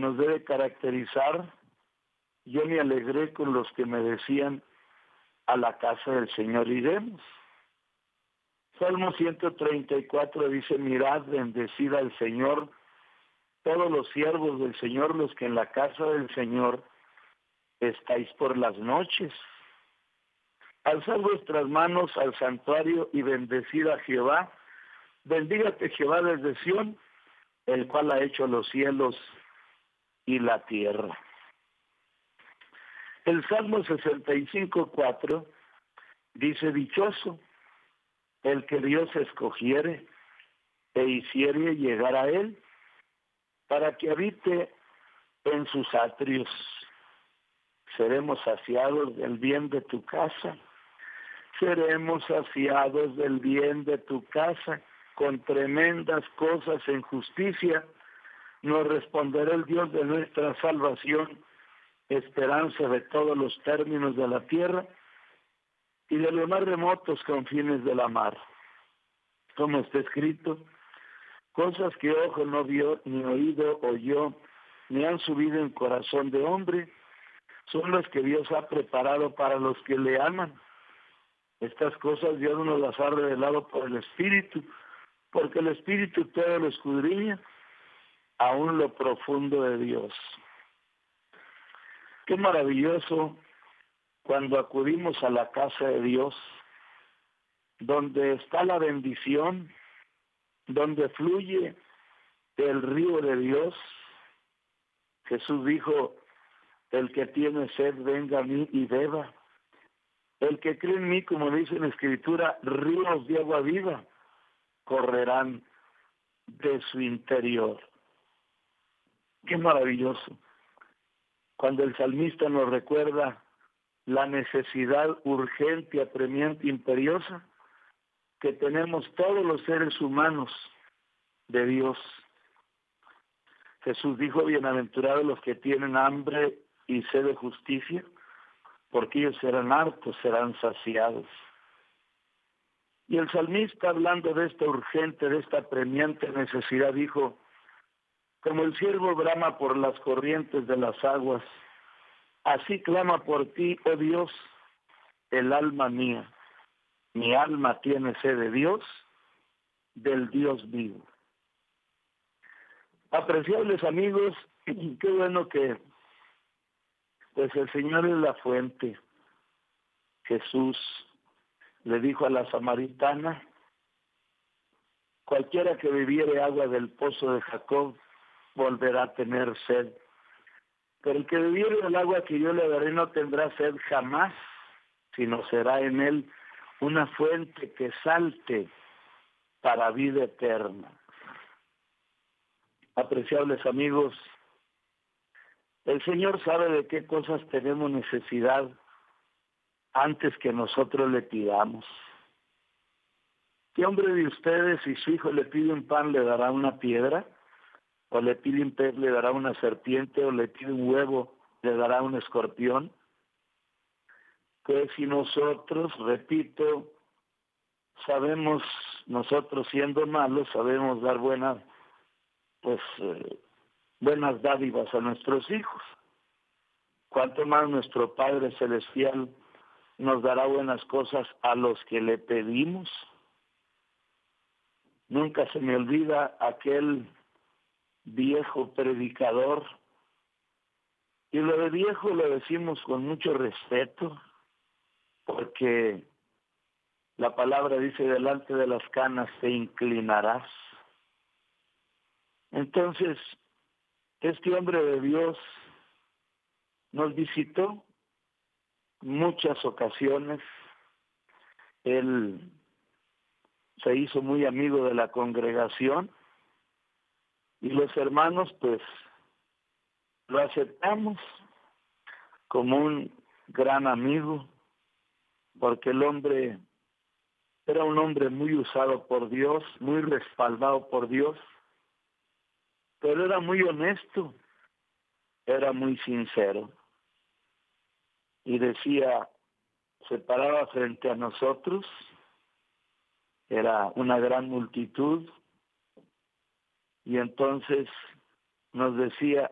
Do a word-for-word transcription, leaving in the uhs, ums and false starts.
nos debe caracterizar: yo me alegré con los que me decían, a la casa del Señor iremos. Salmo ciento treinta y cuatro dice: mirad, bendecid al Señor, todos los siervos del Señor, los que en la casa del Señor estáis por las noches. Alzad vuestras manos al santuario y bendecid a Jehová. Bendígate Jehová desde Sión, el cual ha hecho los cielos y la tierra. El Salmo sesenta y cinco, cuatro dice: dichoso el que Dios escogiere e hiciere llegar a él, para que habite en sus atrios. Seremos saciados del bien de tu casa, seremos saciados del bien de tu casa, con tremendas cosas en justicia. Nos responderá el Dios de nuestra salvación, esperanza de todos los términos de la tierra y de los más remotos confines de la mar. Como está escrito: cosas que ojo no vio, ni oído oyó, ni han subido en corazón de hombre, son las que Dios ha preparado para los que le aman. Estas cosas Dios nos las ha revelado por el Espíritu, porque el Espíritu todo lo escudriña, aún lo profundo de Dios. Qué maravilloso cuando acudimos a la casa de Dios, donde está la bendición, donde fluye el río de Dios. Jesús dijo: el que tiene sed, venga a mí y beba. El que cree en mí, como dice en la Escritura, ríos de agua viva correrán de su interior. Qué maravilloso cuando el salmista nos recuerda la necesidad urgente, apremiante, imperiosa que tenemos todos los seres humanos de Dios. Jesús dijo: bienaventurados los que tienen hambre y sed de justicia, porque ellos serán hartos, serán saciados. Y el salmista, hablando de esta urgente, de esta apremiante necesidad, dijo: como el ciervo brama por las corrientes de las aguas, así clama por ti, oh Dios, el alma mía. Mi alma tiene sed de Dios, del Dios vivo. Apreciables amigos, qué bueno que pues el Señor es la fuente. Jesús le dijo a la samaritana: cualquiera que bebiere agua del pozo de Jacob volverá a tener sed, pero el que bebiere del agua que yo le daré no tendrá sed jamás, sino será en él una fuente que salte para vida eterna. Apreciables amigos, el Señor sabe de qué cosas tenemos necesidad antes que nosotros le pidamos. ¿Qué hombre de ustedes, si su hijo le pide un pan, le dará una piedra? ¿O le pide un pez, le dará una serpiente? ¿O le pide un huevo, le dará un escorpión? Pues si nosotros, repito, sabemos, nosotros siendo malos, sabemos dar buenas, pues, eh, buenas dádivas a nuestros hijos, cuanto más nuestro Padre Celestial nos dará buenas cosas a los que le pedimos. Nunca se me olvida aquel viejo predicador, y lo de viejo lo decimos con mucho respeto, porque la palabra dice: delante de las canas te inclinarás. Entonces, este hombre de Dios nos visitó muchas ocasiones. Él se hizo muy amigo de la congregación y los hermanos pues lo aceptamos como un gran amigo, porque el hombre era un hombre muy usado por Dios, muy respaldado por Dios, pero era muy honesto, era muy sincero. Y decía, se paraba frente a nosotros, era una gran multitud, y entonces nos decía: